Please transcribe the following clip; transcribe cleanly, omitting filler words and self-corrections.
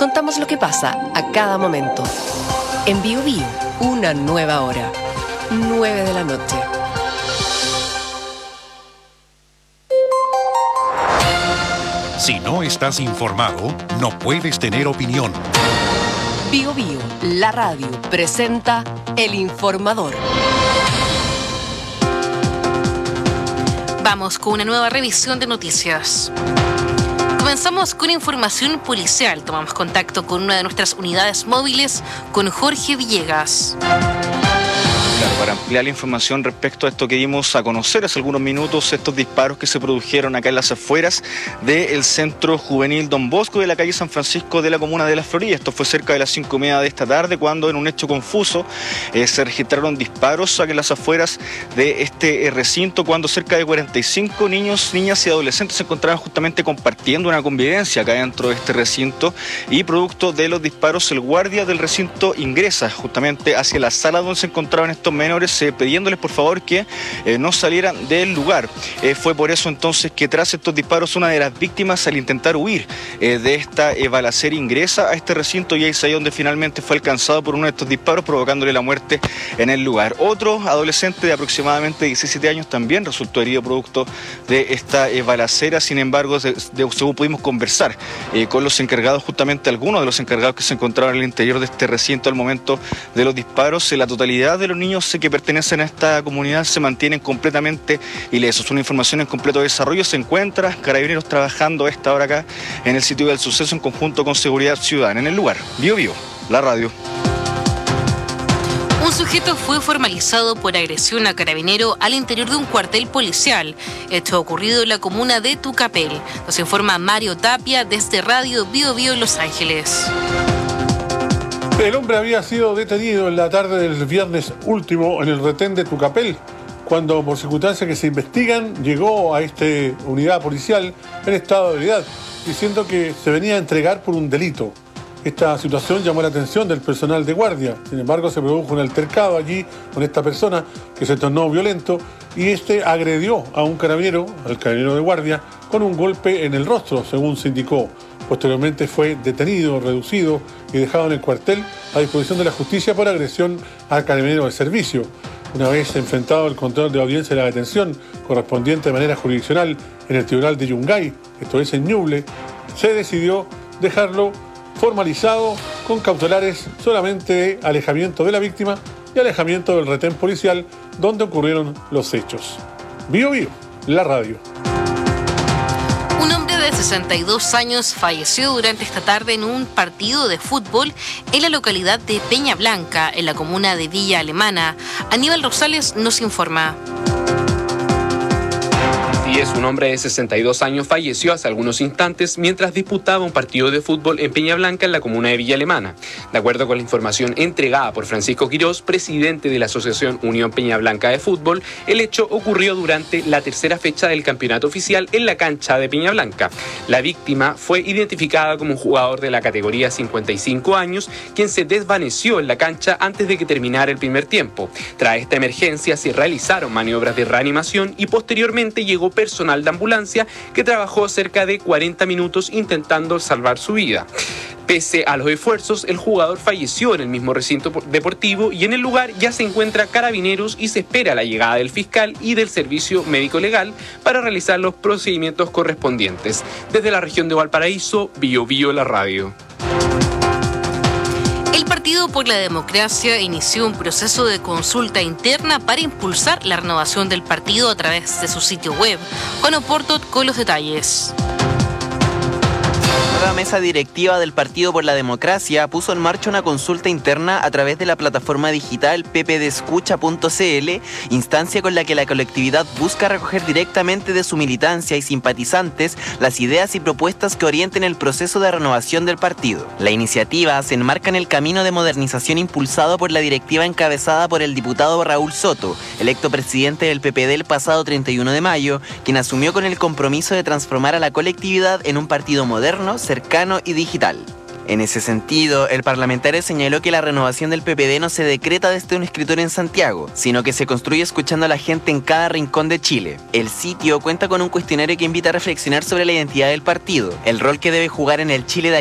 contamos lo que pasa a cada momento. En Bio Bio, una nueva hora. 9 de la noche. Si no estás informado, no puedes tener opinión. Bio Bio, la radio, presenta El Informador. Vamos con una nueva revisión de noticias. Comenzamos con información policial. Tomamos contacto con una de nuestras unidades móviles, con Jorge Villegas. Claro, para ampliar la información respecto a esto que dimos a conocer hace algunos minutos, estos disparos que se produjeron acá en las afueras del Centro Juvenil Don Bosco de la calle San Francisco de la comuna de La Florida. Esto fue cerca de las 5:30 de esta tarde, cuando en un hecho confuso se registraron disparos acá en las afueras de este recinto, cuando cerca de 45 niños, niñas y adolescentes se encontraban justamente compartiendo una convivencia acá dentro de este recinto, y producto de los disparos el guardia del recinto ingresa justamente hacia la sala donde se encontraban estos menores, pidiéndoles por favor que no salieran del lugar. Fue por eso entonces que tras estos disparos una de las víctimas, al intentar huir de esta balacera, ingresa a este recinto, y es ahí donde finalmente fue alcanzado por uno de estos disparos, provocándole la muerte en el lugar. Otro adolescente de aproximadamente 17 años también resultó herido producto de esta balacera. Sin embargo, según pudimos conversar con los encargados, justamente algunos de los encargados que se encontraban en el interior de este recinto al momento de los disparos, la totalidad de los niños que pertenecen a esta comunidad se mantienen completamente ilesos. Una información en completo desarrollo. Se encuentra Carabineros trabajando a esta hora acá en el sitio del suceso en conjunto con Seguridad Ciudadana en el lugar. Bio Bio, la radio. Un sujeto fue formalizado por agresión a carabinero al interior de un cuartel policial. Hecho ocurrido en la comuna de Tucapel. Nos informa Mario Tapia desde Radio Bio Bio Los Ángeles. El hombre había sido detenido en la tarde del viernes último en el retén de Tucapel, cuando por circunstancias que se investigan llegó a esta unidad policial en estado de ebriedad, diciendo que se venía a entregar por un delito. Esta situación llamó la atención del personal de guardia. Sin embargo, se produjo un altercado allí con esta persona que se tornó violento, y este agredió a un carabinero, al carabinero de guardia, con un golpe en el rostro, según se indicó. Posteriormente fue detenido, reducido y dejado en el cuartel a disposición de la justicia por agresión al carabinero de servicio. Una vez enfrentado el control de audiencia de la detención correspondiente de manera jurisdiccional en el Tribunal de Yungay, esto es en Ñuble, se decidió dejarlo formalizado con cautelares solamente de alejamiento de la víctima y alejamiento del retén policial donde ocurrieron los hechos. Bio Bio, la radio. Un hombre de 62 años falleció durante esta tarde en un partido de fútbol en la localidad de Peña Blanca, en la comuna de Villa Alemana. Aníbal Rosales nos informa. Un hombre de 62 años falleció hace algunos instantes mientras disputaba un partido de fútbol en Peña Blanca, en la comuna de Villa Alemana. De acuerdo con la información entregada por Francisco Quirós, presidente de la Asociación Unión Peña Blanca de Fútbol, el hecho ocurrió durante la tercera fecha del campeonato oficial en la cancha de Peña Blanca. La víctima fue identificada como un jugador de la categoría 55 años, quien se desvaneció en la cancha antes de que terminara el primer tiempo. Tras esta emergencia se realizaron maniobras de reanimación y posteriormente llegó personal de ambulancia que trabajó cerca de 40 minutos intentando salvar su vida. Pese a los esfuerzos, el jugador falleció en el mismo recinto deportivo, y en el lugar ya se encuentra Carabineros y se espera la llegada del fiscal y del servicio médico legal para realizar los procedimientos correspondientes. Desde la región de Valparaíso, Bio Bio, la radio. El Partido por la Democracia inició un proceso de consulta interna para impulsar la renovación del partido a través de su sitio web. Juan Oporto con los detalles. La mesa directiva del Partido por la Democracia puso en marcha una consulta interna a través de la plataforma digital ppdescucha.cl, instancia con la que la colectividad busca recoger directamente de su militancia y simpatizantes las ideas y propuestas que orienten el proceso de renovación del partido. La iniciativa se enmarca en el camino de modernización impulsado por la directiva encabezada por el diputado Raúl Soto, electo presidente del PPD el pasado 31 de mayo, quien asumió con el compromiso de transformar a la colectividad en un partido moderno, cercano y digital. En ese sentido, el parlamentario señaló que la renovación del PPD no se decreta desde un escritorio en Santiago, sino que se construye escuchando a la gente en cada rincón de Chile. El sitio cuenta con un cuestionario que invita a reflexionar sobre la identidad del partido, el rol que debe jugar en el Chile de